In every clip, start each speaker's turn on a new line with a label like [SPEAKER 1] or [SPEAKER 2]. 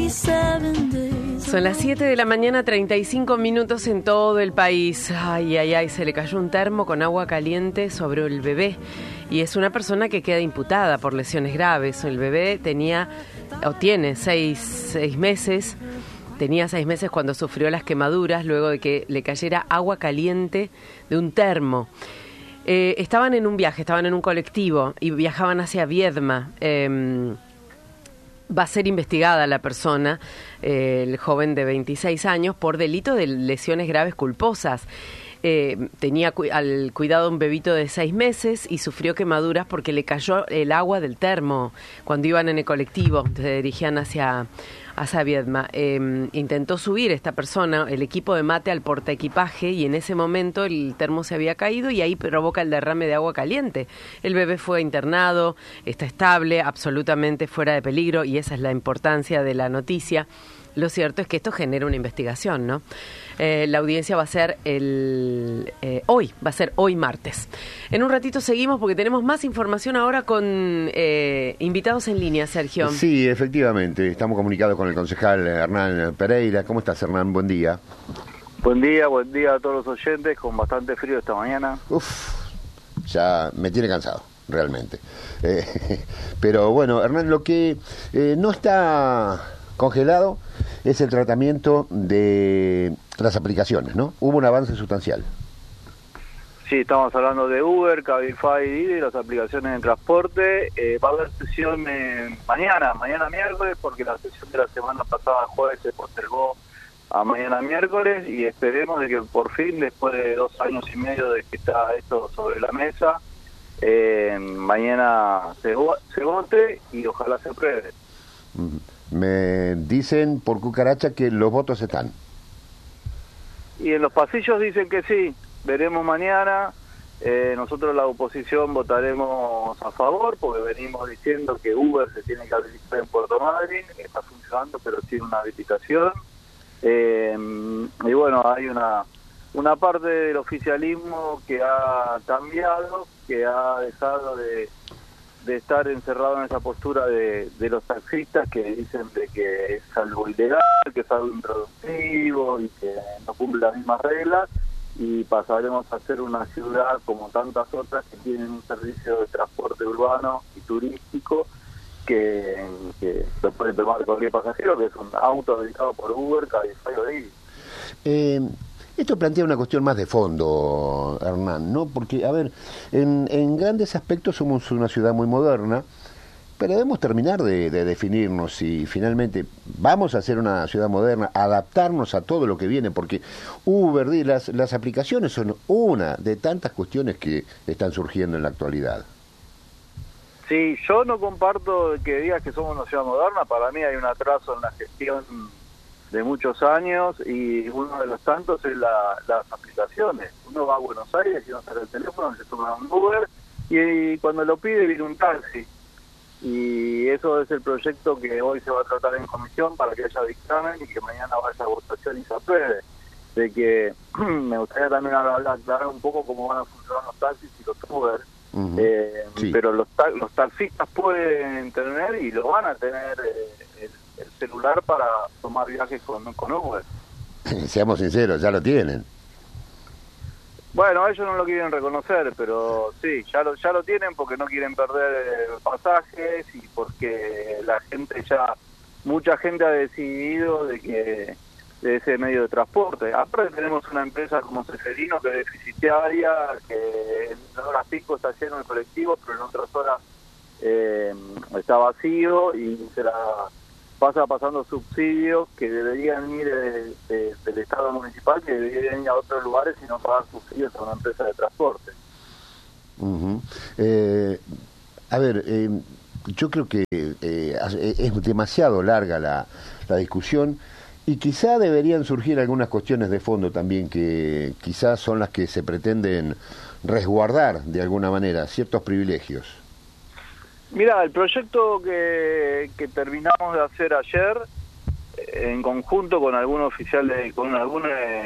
[SPEAKER 1] Son las 7 de la mañana, 35 minutos en todo el país. Ay, ay, ay, se le cayó un termo con agua caliente sobre el bebé. Y es una persona que queda imputada por lesiones graves. El bebé tiene 6 meses. Tenía 6 meses cuando sufrió las quemaduras luego de que le cayera agua caliente de un termo. Estaban en un viaje, estaban en un colectivo y viajaban hacia Viedma. Va a ser investigada la persona, el joven de 26 años, por delito de lesiones graves culposas. Tenía al cuidado un bebito de 6 meses y sufrió quemaduras porque le cayó el agua del termo cuando iban en el colectivo, se dirigían hacia Viedma. Intentó subir esta persona el equipo de mate al portaequipaje y en ese momento el termo se había caído y ahí provoca el derrame de agua caliente. El bebé fue internado, está estable, absolutamente fuera de peligro y esa es la importancia de la noticia. Lo cierto es que esto genera una investigación, ¿no? La audiencia va a ser hoy martes. En un ratito seguimos porque tenemos más información ahora con invitados en línea, Sergio.
[SPEAKER 2] Sí, efectivamente. Estamos comunicados con el concejal Hernán Pereira. ¿Cómo estás, Hernán? Buen día.
[SPEAKER 3] Buen día a todos los oyentes, con bastante frío esta mañana.
[SPEAKER 2] Ya me tiene cansado, realmente. Pero bueno, Hernán, lo que no está congelado es el tratamiento de las aplicaciones, ¿no? Hubo un avance sustancial.
[SPEAKER 3] Sí, estamos hablando de Uber, Cabify y Didi, las aplicaciones de transporte. Va a haber sesión mañana miércoles, porque la sesión de la semana pasada, jueves, se postergó a mañana miércoles, y esperemos de que por fin, después de 2 años y medio de que está esto sobre la mesa, mañana se vote y ojalá se apruebe.
[SPEAKER 2] Me dicen por cucaracha que los votos están.
[SPEAKER 3] Y en los pasillos dicen que sí, veremos mañana. Nosotros la oposición votaremos a favor porque venimos diciendo que Uber se tiene que habilitar en Puerto Madryn, está funcionando pero tiene una habilitación. Y bueno, hay una parte del oficialismo que ha cambiado, que ha dejado de estar encerrado en esa postura de los taxistas que dicen de que es algo ilegal, que es algo improductivo y que no cumple las mismas reglas, y pasaremos a ser una ciudad como tantas otras que tienen un servicio de transporte urbano y turístico que lo puede tomar cualquier pasajero, que es un auto dedicado por Uber, Cabify o Didi.
[SPEAKER 2] Esto plantea una cuestión más de fondo, Hernán, ¿no? Porque, a ver, en grandes aspectos somos una ciudad muy moderna, pero debemos terminar de definirnos si finalmente vamos a ser una ciudad moderna, adaptarnos a todo lo que viene, porque Uber, las aplicaciones son una de tantas cuestiones que están surgiendo en la actualidad.
[SPEAKER 3] Sí, yo no comparto que digas que somos una ciudad moderna. Para mí hay un atraso en la gestión de muchos años, y uno de los tantos es las aplicaciones. Uno va a Buenos Aires y uno saca el teléfono, se toma un Uber y cuando lo pide viene un taxi. Y eso es el proyecto que hoy se va a tratar en comisión para que haya dictamen y que mañana vaya a votación y se apruebe. De que me gustaría también aclarar un poco cómo van a funcionar los taxis y los Uber. Sí. Pero los taxistas pueden tener y lo van a tener el celular para tomar viajes con Uber.
[SPEAKER 2] Seamos sinceros, ya lo tienen.
[SPEAKER 3] Bueno, ellos no lo quieren reconocer, pero sí, ya lo tienen porque no quieren perder pasajes y porque mucha gente ha decidido de ese medio de transporte. Aparte tenemos una empresa como Ceferino que es deficitaria, que en horas pico está lleno de colectivos, pero en otras horas está vacío y se la pasa pasando subsidios que deberían ir del Estado municipal, que deberían ir a otros lugares y no pagar subsidios a una empresa de transporte.
[SPEAKER 2] Yo creo que es demasiado larga la discusión y quizá deberían surgir algunas cuestiones de fondo también que quizás son las que se pretenden resguardar de alguna manera, ciertos privilegios.
[SPEAKER 3] Mira, el proyecto que terminamos de hacer ayer, en conjunto con algún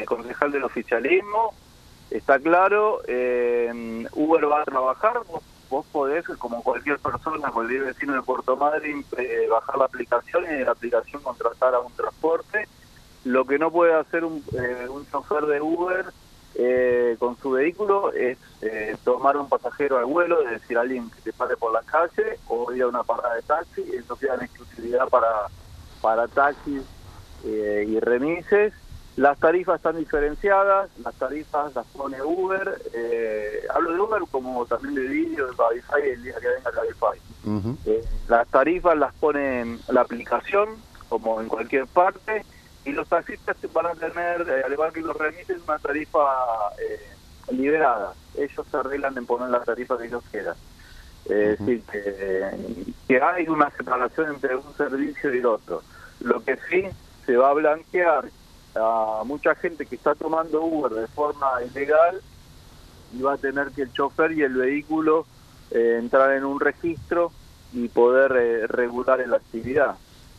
[SPEAKER 3] concejal del oficialismo, está claro. Uber va a trabajar. vos podés, como cualquier persona, cualquier vecino de Puerto Madryn, bajar la aplicación y en la aplicación contratar a un transporte. Lo que no puede hacer un chofer de Uber con su vehículo es tomar un pasajero al vuelo, es decir, alguien que te pare por la calle o ir a una parada de taxi. Eso queda en exclusividad para taxis y remises. Las tarifas están diferenciadas, las tarifas las pone Uber. Hablo de Uber como también de Didi o de Cabify el día que venga Cabify.
[SPEAKER 2] Ujú.
[SPEAKER 3] Las tarifas las pone en la aplicación, como en cualquier parte, y los taxistas van a tener, al igual que los remises, una tarifa liberada. Ellos se arreglan en poner la tarifa que ellos quieran. Es decir, que hay una separación entre un servicio y el otro. Lo que sí se va a blanquear a mucha gente que está tomando Uber de forma ilegal, y va a tener que el chofer y el vehículo entrar en un registro y poder regular la actividad.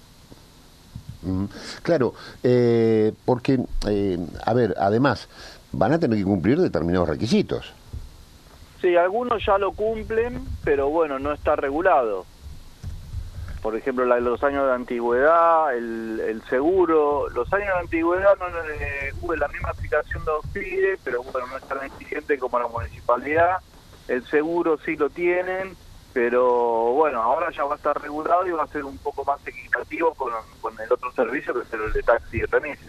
[SPEAKER 2] Claro, porque, a ver, además, van a tener que cumplir determinados requisitos.
[SPEAKER 3] Sí, algunos ya lo cumplen, pero bueno, no está regulado. Por ejemplo, los años de antigüedad, el seguro. Los años de antigüedad la misma aplicación los pide, pero bueno, no es tan exigente como la municipalidad. El seguro sí lo tienen, pero bueno, ahora ya va a estar regulado y va a ser un poco más equitativo con el otro servicio, que es el de taxi y remises.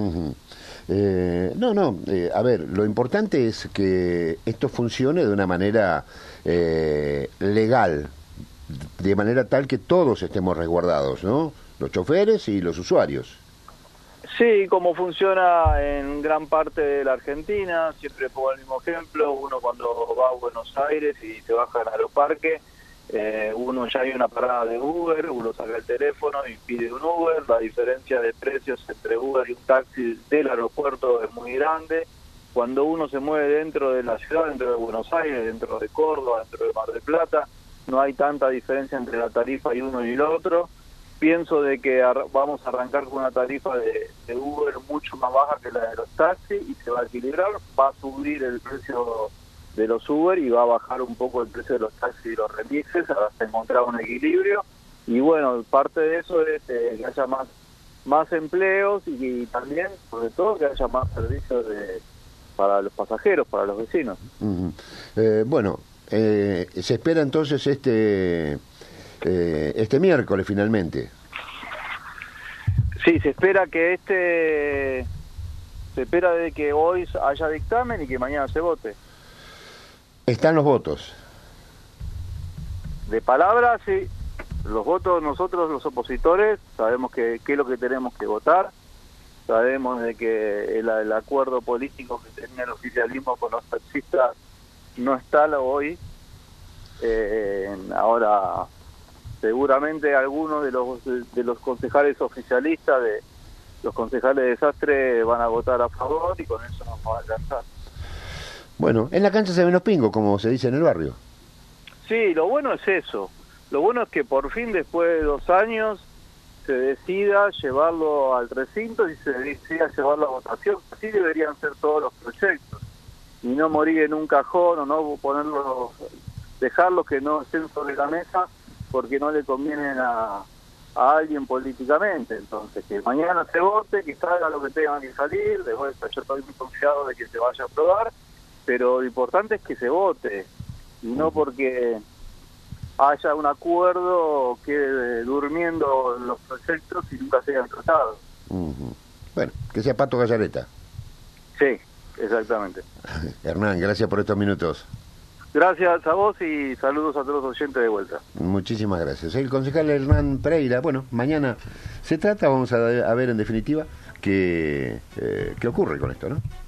[SPEAKER 2] A ver, lo importante es que esto funcione de una manera legal, de manera tal que todos estemos resguardados, ¿no? Los choferes y los usuarios.
[SPEAKER 3] Sí, como funciona en gran parte de la Argentina, siempre pongo el mismo ejemplo. Uno cuando va a Buenos Aires y se baja en Aeroparque, uno ya hay una parada de Uber, uno saca el teléfono y pide un Uber. La diferencia de precios entre Uber y un taxi del aeropuerto es muy grande. Cuando uno se mueve dentro de la ciudad, dentro de Buenos Aires, dentro de Córdoba, dentro de Mar del Plata, no hay tanta diferencia entre la tarifa y uno y el otro. Pienso de que vamos a arrancar con una tarifa de Uber mucho más baja que la de los taxis y se va a equilibrar. Va a subir el precio de los Uber y va a bajar un poco el precio de los taxis y los remises hasta encontrar un equilibrio. Y bueno, parte de eso es que haya más empleos y también, sobre todo, que haya más servicios para los pasajeros, para los vecinos.
[SPEAKER 2] Se espera entonces este miércoles finalmente.
[SPEAKER 3] Sí, se espera de que hoy haya dictamen y que mañana se vote.
[SPEAKER 2] Están los votos.
[SPEAKER 3] De palabra, sí. Los votos, nosotros los opositores sabemos qué es lo que tenemos que votar. Sabemos de que el acuerdo político que tenía el oficialismo con los taxistas no está hoy. Ahora seguramente algunos de los concejales oficialistas, de los concejales de desastre, van a votar a favor y con eso nos va a alcanzar.
[SPEAKER 2] Bueno, en la cancha se ven los pingos, como se dice en el barrio.
[SPEAKER 3] Sí, lo bueno es eso. Lo bueno es que por fin, después de 2 años, se decida llevarlo al recinto y se decida llevarlo a votación. Así deberían ser todos los proyectos. Y no morir en un cajón o no dejarlos que no estén sobre la mesa porque no le convienen a alguien políticamente. Entonces, que mañana se vote, que salga lo que tenga que salir. De vuelta, yo estoy muy confiado de que se vaya a aprobar, pero lo importante es que se vote y no porque haya un acuerdo quede durmiendo los proyectos y nunca se hayan tratado.
[SPEAKER 2] Bueno, que sea Pato Gallareta.
[SPEAKER 3] Sí, exactamente.
[SPEAKER 2] Hernán, gracias por estos minutos.
[SPEAKER 3] Gracias a vos y saludos a todos los oyentes de vuelta.
[SPEAKER 2] Muchísimas gracias. El concejal Hernán Pereira, bueno, mañana se trata, vamos a ver en definitiva qué ocurre con esto, ¿no?